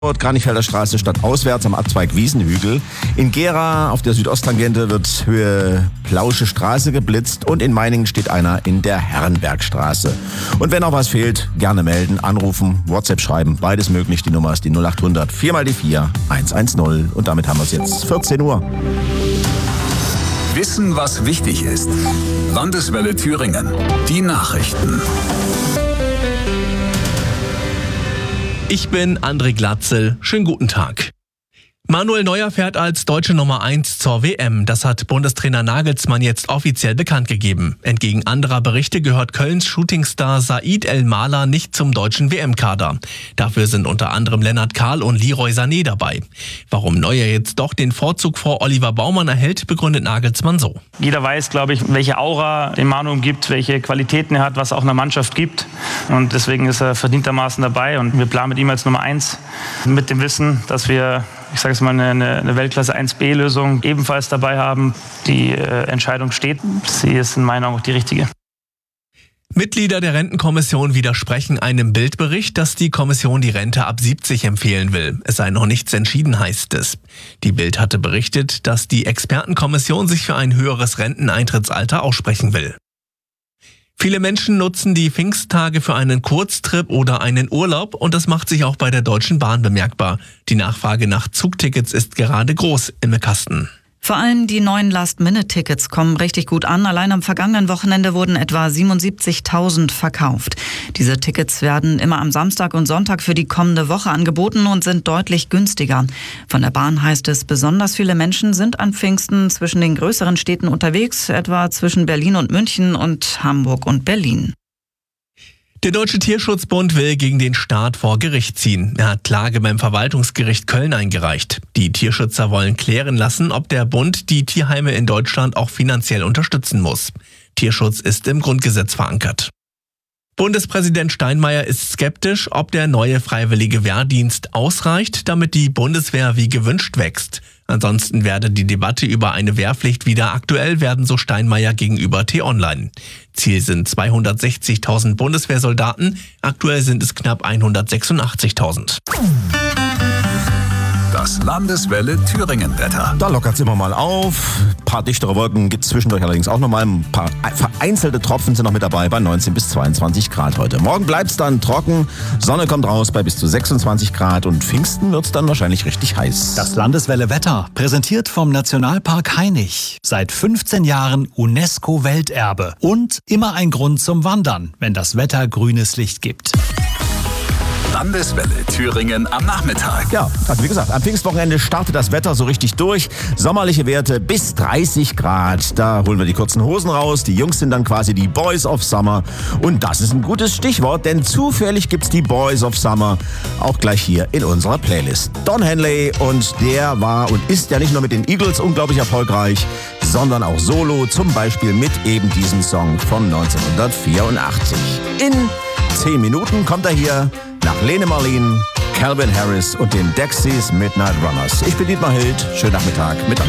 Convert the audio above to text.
Kranichfelder Straße stadtauswärts am Abzweig Wiesenhügel. In Gera auf der Südosttangente wird Höhe Plausche Straße geblitzt und in Meiningen steht einer in der Herrenbergstraße. Und wenn noch was fehlt, gerne melden, anrufen, WhatsApp schreiben, beides möglich. Die Nummer ist die 0800 4 mal die 4 110 und damit haben wir es jetzt 14 Uhr. Wissen, was wichtig ist. Landeswelle Thüringen. Die Nachrichten. Ich bin André Glatzel. Schönen guten Tag. Manuel Neuer fährt als deutsche Nummer 1 zur WM. Das hat Bundestrainer Nagelsmann jetzt offiziell bekannt gegeben. Entgegen anderer Berichte gehört Kölns Shootingstar Said El-Mala nicht zum deutschen WM-Kader. Dafür sind unter anderem Lennart Kahl und Leroy Sané dabei. Warum Neuer jetzt doch den Vorzug vor Oliver Baumann erhält, begründet Nagelsmann so. Jeder weiß, glaube ich, welche Aura den Manu gibt, welche Qualitäten er hat, was auch einer Mannschaft gibt. Und deswegen ist er verdientermaßen dabei. Und wir planen mit ihm als Nummer 1 mit dem Wissen, dass wir, ich sage es mal, eine Weltklasse 1B-Lösung ebenfalls dabei haben. Die Entscheidung steht. Sie ist in meinen Augen auch die richtige. Mitglieder der Rentenkommission widersprechen einem Bildbericht, dass die Kommission die Rente ab 70 empfehlen will. Es sei noch nichts entschieden, heißt es. Die Bild hatte berichtet, dass die Expertenkommission sich für ein höheres Renteneintrittsalter aussprechen will. Viele Menschen nutzen die Pfingsttage für einen Kurztrip oder einen Urlaub und das macht sich auch bei der Deutschen Bahn bemerkbar. Die Nachfrage nach Zugtickets ist gerade groß im Kasten. Vor allem die neuen Last-Minute-Tickets kommen richtig gut an. Allein am vergangenen Wochenende wurden etwa 77.000 verkauft. Diese Tickets werden immer am Samstag und Sonntag für die kommende Woche angeboten und sind deutlich günstiger. Von der Bahn heißt es, besonders viele Menschen sind an Pfingsten zwischen den größeren Städten unterwegs, etwa zwischen Berlin und München und Hamburg und Berlin. Der Deutsche Tierschutzbund will gegen den Staat vor Gericht ziehen. Er hat Klage beim Verwaltungsgericht Köln eingereicht. Die Tierschützer wollen klären lassen, ob der Bund die Tierheime in Deutschland auch finanziell unterstützen muss. Tierschutz ist im Grundgesetz verankert. Bundespräsident Steinmeier ist skeptisch, ob der neue freiwillige Wehrdienst ausreicht, damit die Bundeswehr wie gewünscht wächst. Ansonsten werde die Debatte über eine Wehrpflicht wieder aktuell werden, so Steinmeier gegenüber T-Online. Ziel sind 260.000 Bundeswehrsoldaten, aktuell sind es knapp 186.000. Das Landeswelle Thüringen-Wetter. Da lockert es immer mal auf. Ein paar dichtere Wolken gibt es zwischendurch allerdings auch nochmal. Ein paar vereinzelte Tropfen sind noch mit dabei bei 19 bis 22 Grad heute. Morgen bleibt es dann trocken. Sonne kommt raus bei bis zu 26 Grad und Pfingsten wird es dann wahrscheinlich richtig heiß. Das Landeswelle Wetter, präsentiert vom Nationalpark Hainich. Seit 15 Jahren UNESCO-Welterbe. Und immer ein Grund zum Wandern, wenn das Wetter grünes Licht gibt. Landeswelle Thüringen am Nachmittag. Ja, also wie gesagt, am Pfingstwochenende startet das Wetter so richtig durch. Sommerliche Werte bis 30 Grad. Da holen wir die kurzen Hosen raus. Die Jungs sind dann quasi die Boys of Summer. Und das ist ein gutes Stichwort, denn zufällig gibt's die Boys of Summer auch gleich hier in unserer Playlist. Don Henley, und der war und ist ja nicht nur mit den Eagles unglaublich erfolgreich, sondern auch solo, zum Beispiel mit eben diesem Song von 1984. In 10 Minuten kommt er hier nach Lene Marlin, Calvin Harris und den Dexys Midnight Runners. Ich bin Dietmar Hild. Schönen Nachmittag mit